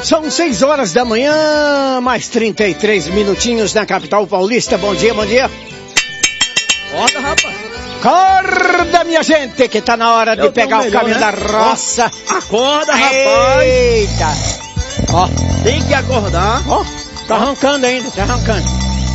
São 6 horas da manhã, mais 33 minutinhos na capital paulista. Bom dia, bom dia. Acorda, rapaz. Acorda, minha gente, que tá na hora de pegar o caminho, né, da roça. Acorda, rapaz. Eita. Ó. Tem que acordar. Ó, tá arrancando ainda, tá arrancando.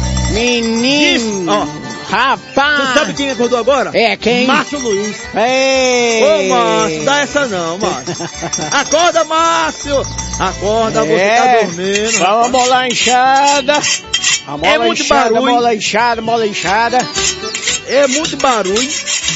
Menino. Ó. Rapaz. Você sabe quem acordou agora? É, quem? Márcio Luiz. Ei. Ô, Márcio, dá essa não, Márcio. Acorda, Márcio. Acorda, você tá dormindo. Vamos molar inchada. A mola muito inchada, barulho. mola inchada. É muito barulho.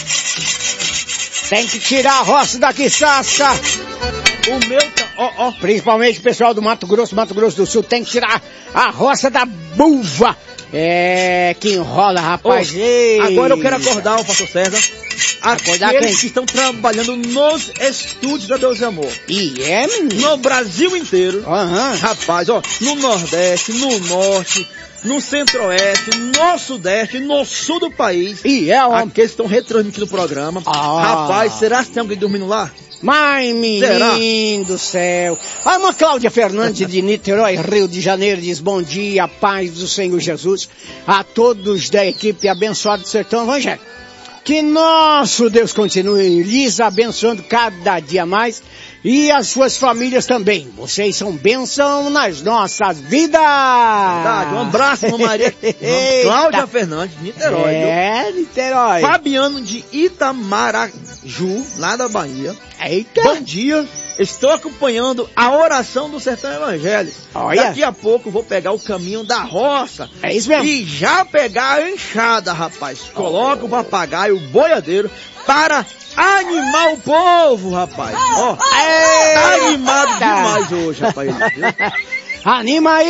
Tem que tirar a roça daqui, Sassa. O meu tá... Ó. Principalmente o pessoal do Mato Grosso do Sul, tem que tirar a roça da buva. É, que enrola, rapaz. Agora eu quero acordar o pastor César. Aqueles que estão trabalhando nos estúdios da Deus e Amor. E é, menino? No Brasil inteiro. Aham. Rapaz, ó, no Nordeste, no Norte, no Centro-Oeste, no Sudeste, no Sul do país. E é, homem. Aqueles que estão retransmitindo o programa. Rapaz, será que tem alguém dormindo lá? Mas, menino do céu. A irmã Cláudia Fernandes de Niterói, Rio de Janeiro, diz: bom dia, paz do Senhor Jesus a todos da equipe abençoada do Sertão Evangélico. Que nosso Deus continue lhes abençoando cada dia mais e as suas famílias também. Vocês são bênção nas nossas vidas. Verdade, um abraço, irmã Maria. Cláudia Fernandes, de Niterói. É, Niterói. Fabiano de Itamaraju, lá da Bahia. Eita. Bom dia. Estou acompanhando a oração do Sertão Evangélico. Olha. Daqui a pouco vou pegar o caminho da roça. É isso mesmo. E já pegar a enxada, rapaz. Coloca o papagaio, o boiadeiro, para animar o povo, rapaz. Ó, tá animado demais hoje, rapaz. Anima aí.